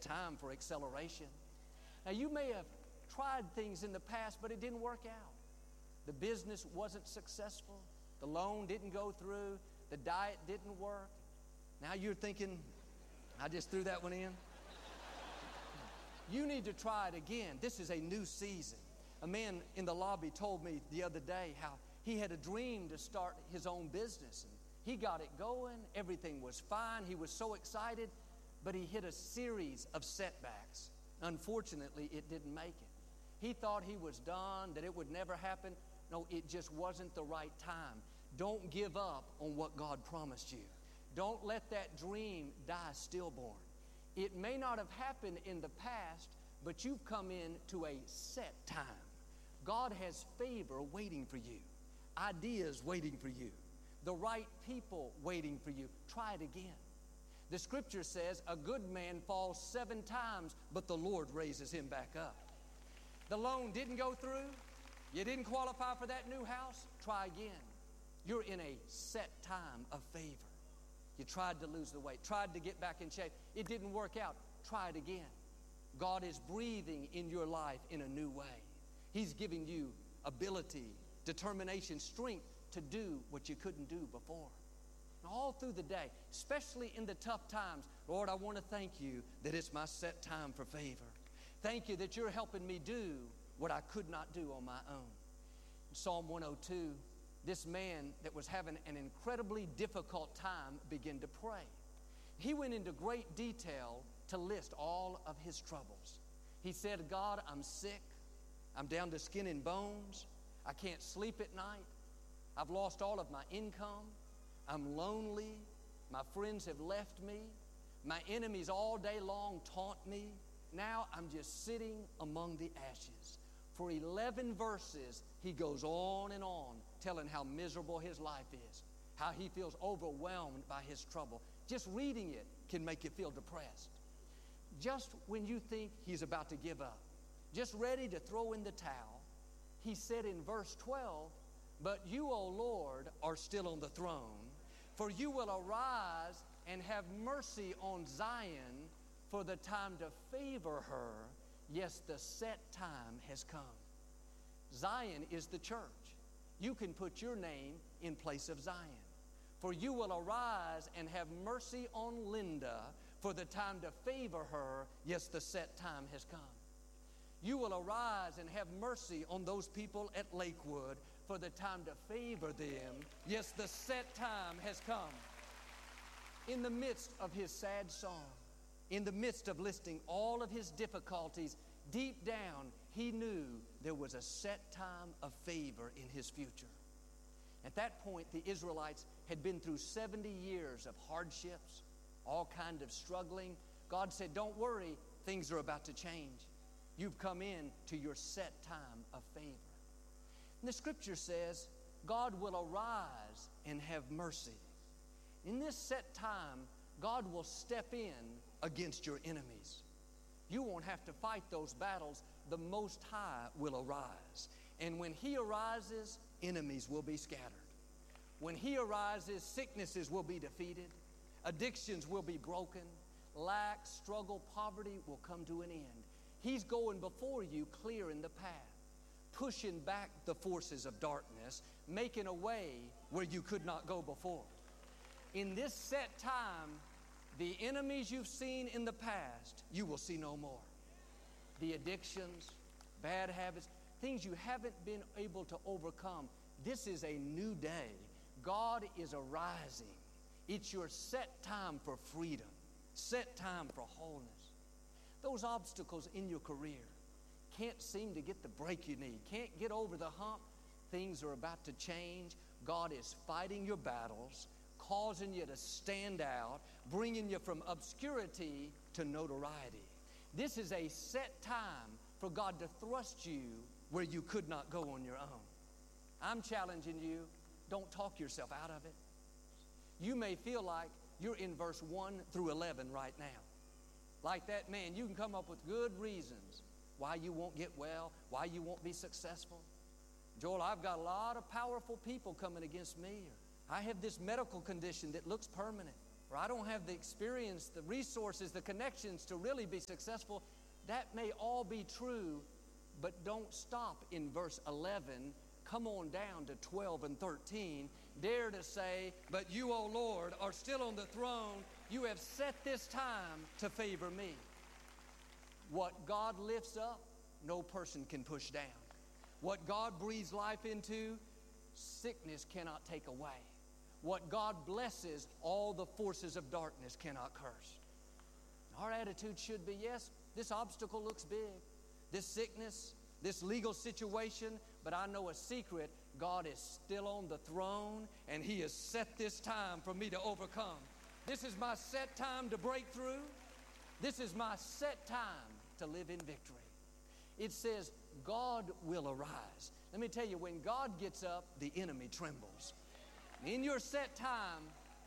time for acceleration. Now, you may have tried things in the past, but it didn't work out. The business wasn't successful. The loan didn't go through. The diet didn't work. Now you're thinking, I just threw that one in. You need to try it again. This is a new season. A man in the lobby told me the other day how he had a dream to start his own business. And he got it going. Everything was fine. He was so excited, but he hit a series of setbacks. Unfortunately, it didn't make it. He thought he was done, that it would never happen. No, it just wasn't the right time. Don't give up on what God promised you. Don't let that dream die stillborn. It may not have happened in the past, but you've come into a set time. God has favor waiting for you, ideas waiting for you, the right people waiting for you. Try it again. The scripture says a good man falls 7 times, but the Lord raises him back up. The loan didn't go through. You didn't qualify for that new house. Try again. You're in a set time of favor. You tried to lose the weight, tried to get back in shape. It didn't work out. Try it again. God is breathing in your life in a new way. He's giving you ability, determination, strength to do what you couldn't do before. And all through the day, especially in the tough times, Lord, I want to thank you that it's my set time for favor. Thank you that you're helping me do what I could not do on my own. In Psalm 102, this man that was having an incredibly difficult time began to pray. He went into great detail to list all of his troubles. He said, God, I'm sick. I'm down to skin and bones. I can't sleep at night. I've lost all of my income. I'm lonely. My friends have left me. My enemies all day long taunt me. Now I'm just sitting among the ashes. For 11 verses, he goes on and on telling how miserable his life is, how he feels overwhelmed by his trouble. Just reading it can make you feel depressed. Just when you think he's about to give up, just ready to throw in the towel, he said in verse 12, but you, O Lord, are still on the throne, for you will arise and have mercy on Zion for the time to favor her. Yes, the set time has come. Zion is the church. You can put your name in place of Zion. For you will arise and have mercy on Linda for the time to favor her. Yes, the set time has come. You will arise and have mercy on those people at Lakewood for the time to favor them. Yes, the set time has come. In the midst of his sad song, in the midst of listing all of his difficulties, deep down, he knew there was a set time of favor in his future. At that point, the Israelites had been through 70 years of hardships, all kind of struggling. God said, don't worry, things are about to change. You've come in to your set time of favor. And the scripture says, God will arise and have mercy. In this set time, God will step in against your enemies. You won't have to fight those battles. The Most High will arise. And when He arises, enemies will be scattered. When He arises, sicknesses will be defeated. Addictions will be broken. Lack, struggle, poverty will come to an end. He's going before you, clearing the path, pushing back the forces of darkness, making a way where you could not go before. In this set time, the enemies you've seen in the past, you will see no more. The addictions, bad habits, things you haven't been able to overcome. This is a new day. God is arising. It's your set time for freedom, set time for wholeness. Those obstacles in your career, can't seem to get the break you need, can't get over the hump. Things are about to change. God is fighting your battles, causing you to stand out, bringing you from obscurity to notoriety. This is a set time for God to thrust you where you could not go on your own. I'm challenging you, don't talk yourself out of it. You may feel like you're in verse 1 through 11 right now. Like that man, you can come up with good reasons why you won't get well, why you won't be successful. Joel, I've got a lot of powerful people coming against me. Or I have this medical condition that looks permanent. or I don't have the experience, the resources, the connections to really be successful. That may all be true, but don't stop in verse 11. Come on down to 12 and 13. Dare to say, but you, O Lord, are still on the throne. You have set this time to favor me. What God lifts up, no person can push down. What God breathes life into, sickness cannot take away. What God blesses, all the forces of darkness cannot curse. Our attitude should be, yes, this obstacle looks big, this sickness, this legal situation, but I know a secret. God is still on the throne, and He has set this time for me to overcome. This is my set time to break through. This is my set time to live in victory. It says, God will arise. Let me tell you, when God gets up, the enemy trembles. In your set time,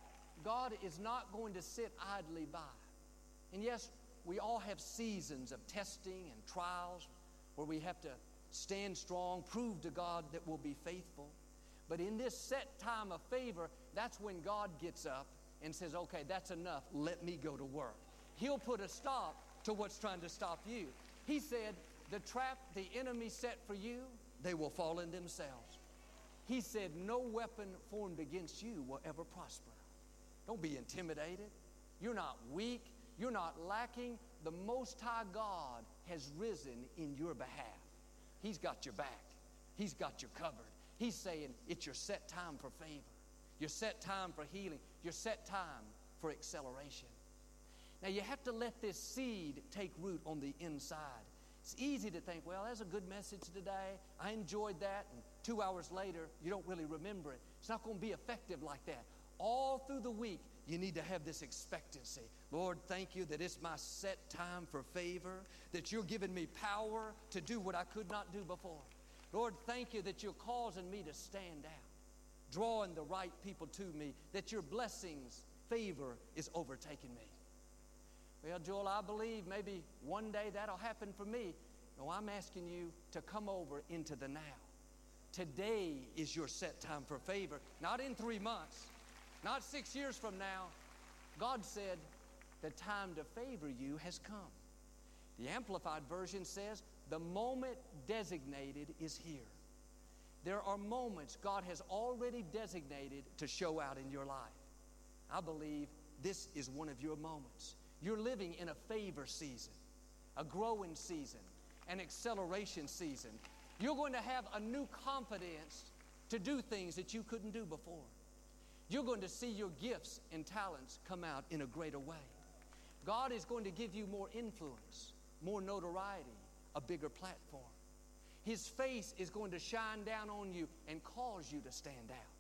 God is not going to sit idly by. And yes, we all have seasons of testing and trials where we have to stand strong, prove to God that we'll be faithful. But in this set time of favor, that's when God gets up and says, okay, that's enough. Let me go to work. He'll put a stop to what's trying to stop you. He said, the trap the enemy set for you, they will fall in themselves. He said, no weapon formed against you will ever prosper. Don't be intimidated. You're not weak. You're not lacking. The Most High God has risen in your behalf. He's got your back. He's got you covered. He's saying it's your set time for favor. Your set time for healing. Your set time for acceleration. Now you have to let this seed take root on the inside. It's easy to think, well, that's a good message today. I enjoyed that. And 2 hours later, you don't really remember it. It's not going to be effective like that. All through the week, you need to have this expectancy. Lord, thank you that it's my set time for favor, that you're giving me power to do what I could not do before. Lord, thank you that you're causing me to stand out, drawing the right people to me, that your blessings, favor is overtaking me. Well, Joel, I believe maybe one day that'll happen for me. No, I'm asking you to come over into the now. Today is your set time for favor, not in 3 months, not 6 years from now. God said the time to favor you has come. The Amplified Version says the moment designated is here. There are moments God has already designated to show out in your life. I believe this is one of your moments. You're living in a favor season, a growing season, an acceleration season. You're going to have a new confidence to do things that you couldn't do before. You're going to see your gifts and talents come out in a greater way. God is going to give you more influence, more notoriety, a bigger platform. His face is going to shine down on you and cause you to stand out.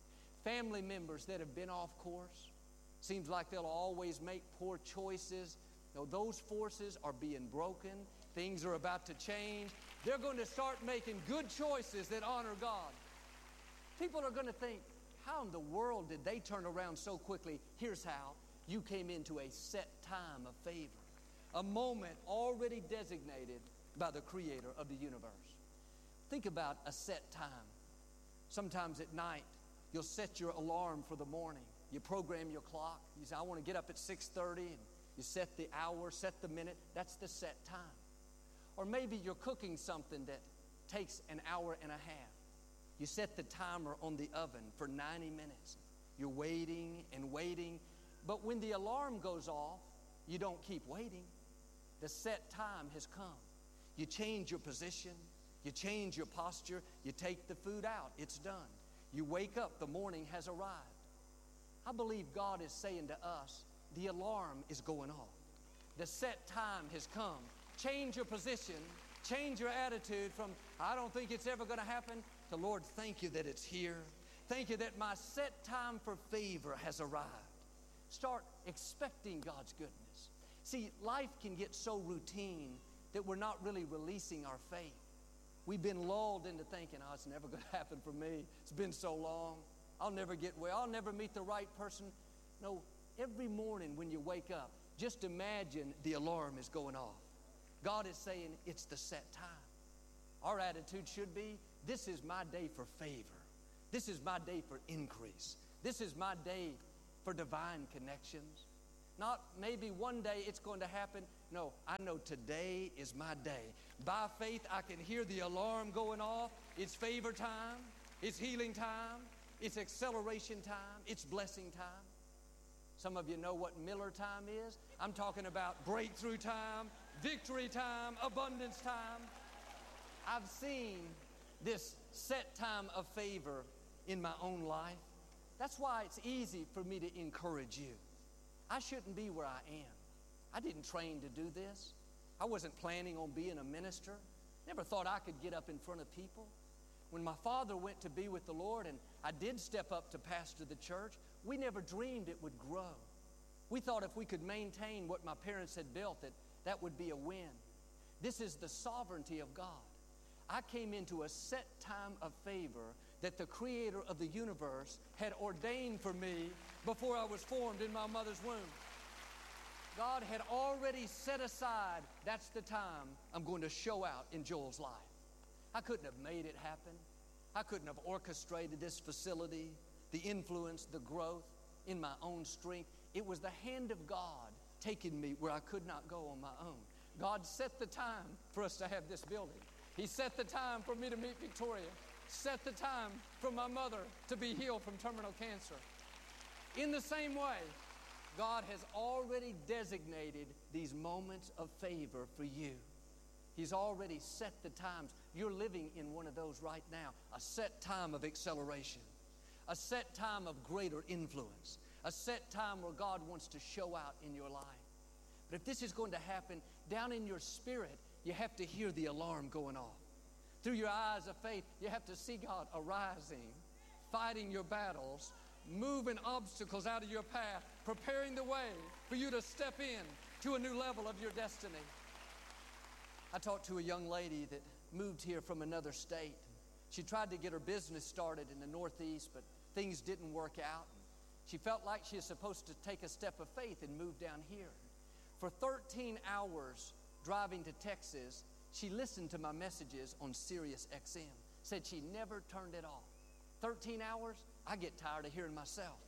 Family members that have been off course, seems like they'll always make poor choices. No, those forces are being broken. Things are about to change. They're going to start making good choices that honor God. People are going to think, how in the world did they turn around so quickly? Here's how. You came into a set time of favor, a moment already designated by the Creator of the universe. Think about a set time. Sometimes at night, you'll set your alarm for the morning. You program your clock. You say, I want to get up at 6:30, and you set the hour, set the minute. That's the set time. Or maybe you're cooking something that takes an hour and a half. You set the timer on the oven for 90 minutes. You're waiting and waiting. But when the alarm goes off, you don't keep waiting. The set time has come. You change your position. You change your posture. You take the food out. It's done. You wake up. The morning has arrived. I believe God is saying to us, the alarm is going off. The set time has come. Change your position. Change your attitude from, I don't think it's ever going to happen, to, Lord, thank you that it's here. Thank you that my set time for favor has arrived. Start expecting God's goodness. See, life can get so routine that we're not really releasing our faith. We've been lulled into thinking, oh, it's never going to happen for me. It's been so long. I'll never get well. I'll never meet the right person. No, every morning when you wake up, just imagine the alarm is going off. God is saying it's the set time. Our attitude should be, this is my day for favor. This is my day for increase. This is my day for divine connections. Not maybe one day it's going to happen. No, I know today is my day. By faith, I can hear the alarm going off. It's favor time. It's healing time. It's acceleration time. It's blessing time. Some of you know what Miller time is. I'm talking about breakthrough time, victory time, abundance time. I've seen this set time of favor in my own life. That's why it's easy for me to encourage you. I shouldn't be where I am. I didn't train to do this. I wasn't planning on being a minister. Never thought I could get up in front of people. When my father went to be with the Lord and I did step up to pastor the church, we never dreamed it would grow. We thought if we could maintain what my parents had built, that would be a win. This is the sovereignty of God. I came into a set time of favor that the Creator of the universe had ordained for me before I was formed in my mother's womb. God had already set aside, that's the time I'm going to show out in Joel's life. I couldn't have made it happen. I couldn't have orchestrated this facility, the influence, the growth in my own strength. It was the hand of God taking me where I could not go on my own. God set the time for us to have this building. He set the time for me to meet Victoria. Set the time for my mother to be healed from terminal cancer. In the same way, God has already designated these moments of favor for you. He's already set the times. You're living in one of those right now. A set time of acceleration. A set time of greater influence. A set time where God wants to show out in your life. But if this is going to happen, down in your spirit, you have to hear the alarm going off. Through your eyes of faith, you have to see God arising, fighting your battles, moving obstacles out of your path, preparing the way for you to step in to a new level of your destiny. I talked to a young lady that moved here from another state. She tried to get her business started in the Northeast, but things didn't work out. She felt like she was supposed to take a step of faith and move down here. For 13 hours driving to Texas, she listened to my messages on Sirius XM. Said she never turned it off. 13 hours, I get tired of hearing myself.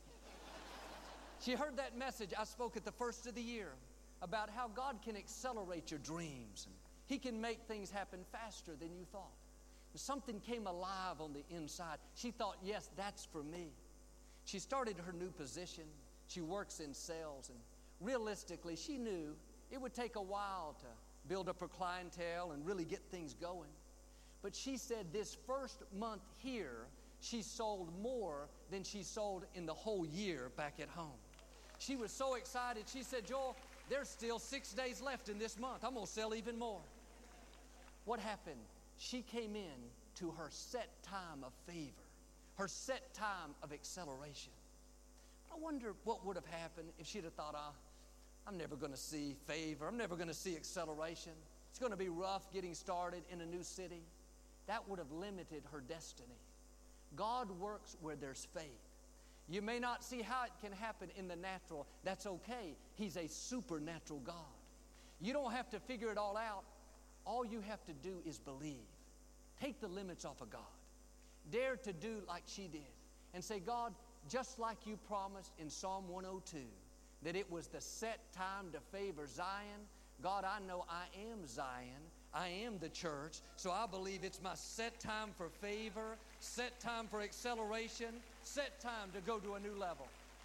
She heard that message I spoke at the first of the year about how God can accelerate your dreams and He can make things happen faster than you thought. Something came alive on the inside. She thought, yes, that's for me. She started her new position. She works in sales, and realistically, she knew it would take a while to build up her clientele and really get things going. But she said this first month here, she sold more than she sold in the whole year back at home. She was so excited. She said, Joel, there's still 6 days left in this month. I'm going to sell even more. What happened? She came in to her set time of favor, her set time of acceleration. I wonder what would have happened if she'd have thought, I'm never going to see favor. I'm never going to see acceleration. It's going to be rough getting started in a new city. That would have limited her destiny. God works where there's faith. You may not see how it can happen in the natural. That's okay. He's a supernatural God. You don't have to figure it all out. All you have to do is believe. Take the limits off of God. Dare to do like she did and say, God, just like you promised in Psalm 102, that it was the set time to favor Zion. God, I know I am Zion. I am the church, so I believe it's my set time for favor, set time for acceleration, set time to go to a new level.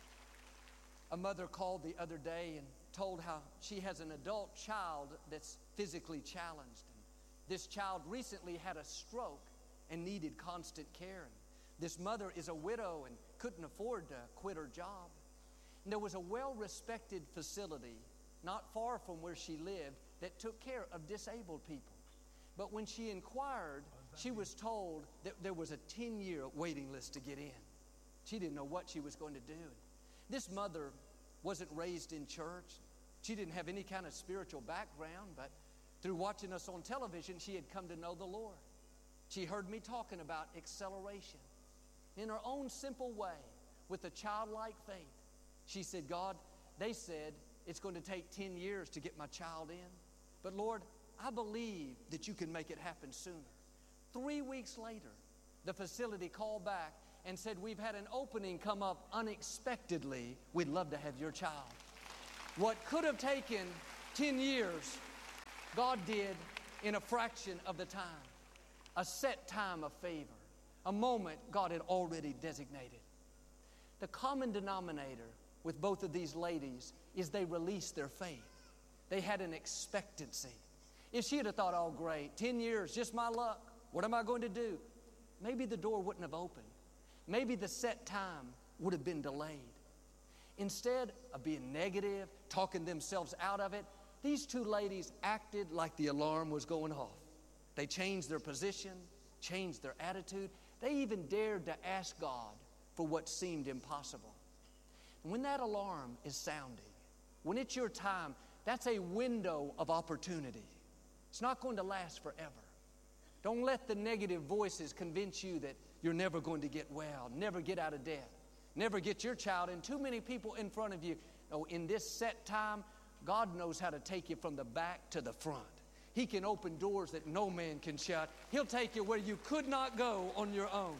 A mother called the other day and told how she has an adult child that's physically challenged. And this child recently had a stroke and needed constant care. And this mother is a widow and couldn't afford to quit her job. And there was a well-respected facility not far from where she lived that took care of disabled people. But when she inquired, she was told that there was a 10-year waiting list to get in. She didn't know what she was going to do. This mother wasn't raised in church. She didn't have any kind of spiritual background, but through watching us on television, she had come to know the Lord. She heard me talking about acceleration. In her own simple way, with a childlike faith, she said, God, they said it's going to take 10 years to get my child in. But Lord, I believe that you can make it happen sooner. 3 weeks later, the facility called back and said, we've had an opening come up unexpectedly. We'd love to have your child. What could have taken 10 years, God did in a fraction of the time. A set time of favor. A moment God had already designated. The common denominator with both of these ladies is they released their faith. They had an expectancy. If she had thought, oh great, 10 years, just my luck, what am I going to do? Maybe the door wouldn't have opened. Maybe the set time would have been delayed. Instead of being negative, talking themselves out of it, these two ladies acted like the alarm was going off. They changed their position, changed their attitude. They even dared to ask God for what seemed impossible. And when that alarm is sounding, when it's your time, that's a window of opportunity. It's not going to last forever. Don't let the negative voices convince you that you're never going to get well, never get out of debt, never get your child, and too many people in front of you. No, in this set time, God knows how to take you from the back to the front. He can open doors that no man can shut. He'll take you where you could not go on your own.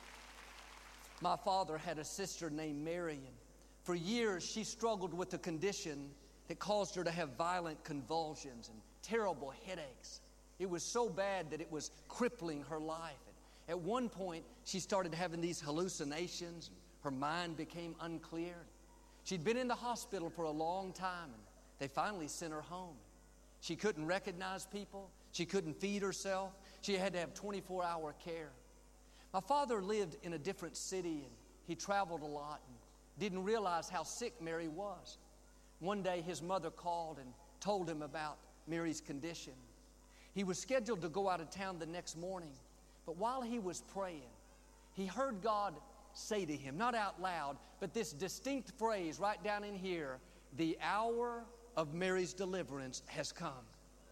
My father had a sister named Mary, and for years she struggled with a condition that caused her to have violent convulsions and terrible headaches. It was so bad that it was crippling her life. And at one point, she started having these hallucinations. Her mind became unclear. She'd been in the hospital for a long time, and they finally sent her home. She couldn't recognize people. She couldn't feed herself. She had to have 24-hour care. My father lived in a different city, and he traveled a lot and didn't realize how sick Mary was. One day, his mother called and told him about Mary's condition. He was scheduled to go out of town the next morning, but while he was praying, he heard God say to him, not out loud, but this distinct phrase right down in here, the hour of Mary's deliverance has come.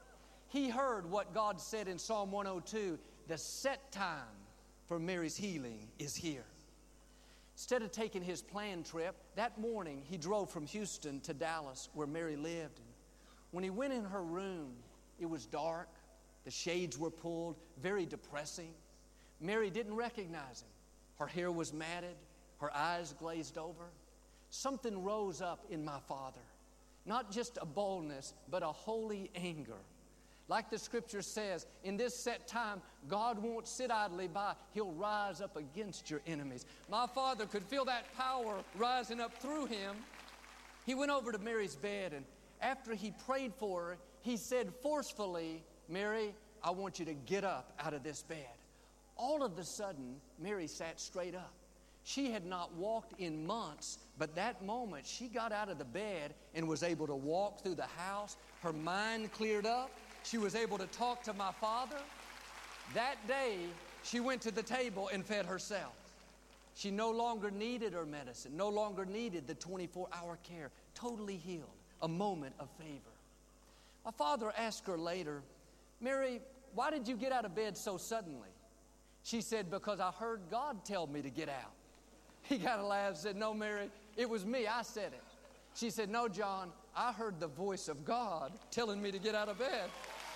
He heard what God said in Psalm 102, the set time for Mary's healing is here. Instead of taking his planned trip, that morning he drove from Houston to Dallas where Mary lived. And when he went in her room, it was dark, the shades were pulled, very depressing. Mary didn't recognize him. Her hair was matted, her eyes glazed over. Something rose up in my father. Not just a boldness, but a holy anger. Like the scripture says, in this set time, God won't sit idly by. He'll rise up against your enemies. My father could feel that power rising up through him. He went over to Mary's bed, and after he prayed for her, he said forcefully, Mary, I want you to get up out of this bed. All of a sudden, Mary sat straight up. She had not walked in months, but that moment she got out of the bed and was able to walk through the house. Her mind cleared up. She was able to talk to my father. That day, she went to the table and fed herself. She no longer needed her medicine, no longer needed the 24-hour care. Totally healed, a moment of favor. My father asked her later, Mary, why did you get out of bed so suddenly? She said, because I heard God tell me to get out. He got a laugh and said, no, Mary, it was me. I said it. She said, no, John, I heard the voice of God telling me to get out of bed.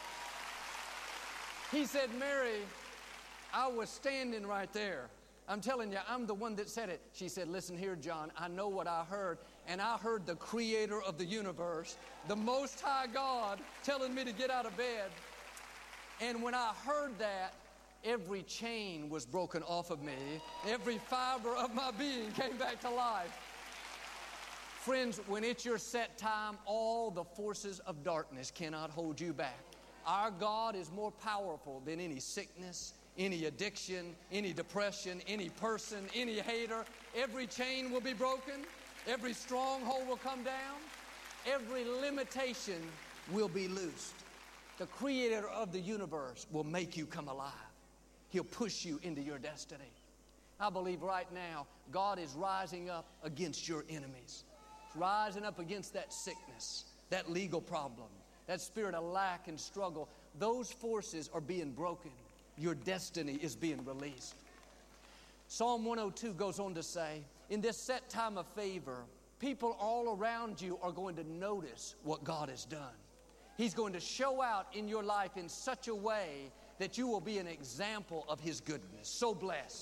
He said, Mary, I was standing right there. I'm telling you, I'm the one that said it. She said, listen here, John, I know what I heard. And I heard the creator of the universe, the Most High God, telling me to get out of bed. And when I heard that, every chain was broken off of me. Every fiber of my being came back to life. Friends, when it's your set time, all the forces of darkness cannot hold you back. Our God is more powerful than any sickness, any addiction, any depression, any person, any hater. Every chain will be broken. Every stronghold will come down. Every limitation will be loosed. The creator of the universe will make you come alive. He'll push you into your destiny. I believe right now, God is rising up against your enemies. He's rising up against that sickness, that legal problem, that spirit of lack and struggle. Those forces are being broken. Your destiny is being released. Psalm 102 goes on to say, in this set time of favor, people all around you are going to notice what God has done. He's going to show out in your life in such a way that you will be an example of His goodness. So blessed,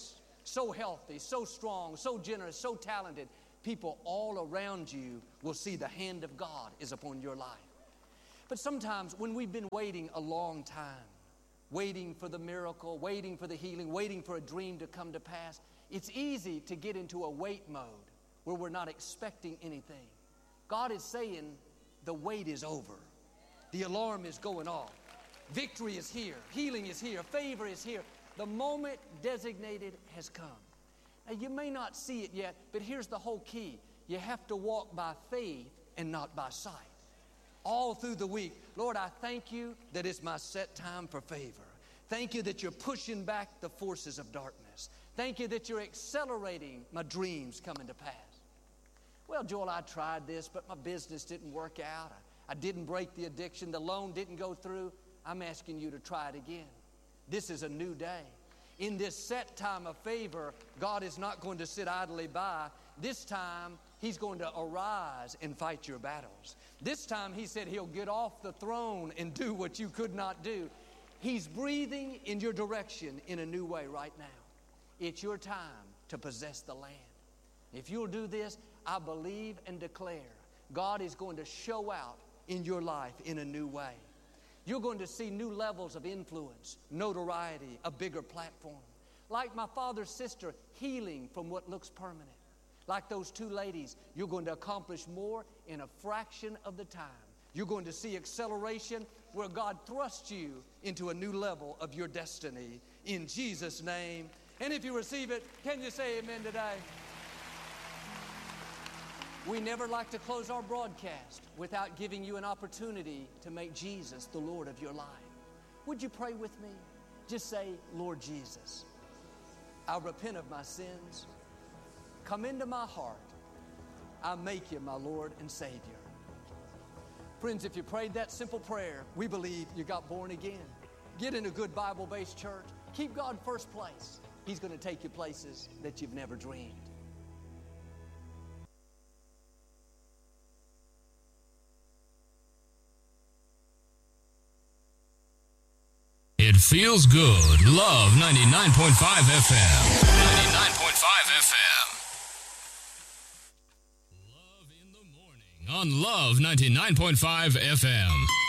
so healthy, so strong, so generous, so talented, people all around you will see the hand of God is upon your life. But sometimes when we've been waiting a long time, waiting for the miracle, waiting for the healing, waiting for a dream to come to pass, it's easy to get into a wait mode where we're not expecting anything. God is saying the wait is over. The alarm is going off. Victory is here. Healing is here. Favor is here. The moment designated has come. Now, you may not see it yet, but here's the whole key. You have to walk by faith and not by sight. All through the week, Lord, I thank you that it's my set time for favor. Thank you that you're pushing back the forces of darkness. Thank you that you're accelerating my dreams coming to pass. Well, Joel, I tried this, but my business didn't work out. I didn't break the addiction. The loan didn't go through. I'm asking you to try it again. This is a new day. In this set time of favor, God is not going to sit idly by. This time, He's going to arise and fight your battles. This time, He said He'll get off the throne and do what you could not do. He's breathing in your direction in a new way right now. It's your time to possess the land. If you'll do this, I believe and declare God is going to show out in your life in a new way. You're going to see new levels of influence, notoriety, a bigger platform. Like my father's sister, healing from what looks permanent. Like those two ladies, you're going to accomplish more in a fraction of the time. You're going to see acceleration where God thrusts you into a new level of your destiny in Jesus' name. And if you receive it, can you say amen today? We never like to close our broadcast without giving you an opportunity to make Jesus the Lord of your life. Would you pray with me? Just say, Lord Jesus, I repent of my sins. Come into my heart. I make you my Lord and Savior. Friends, if you prayed that simple prayer, we believe you got born again. Get in a good Bible-based church. Keep God first place. He's going to take you places that you've never dreamed. It feels good. Love 99.5 FM. 99.5 FM. Love in the morning on Love 99.5 FM.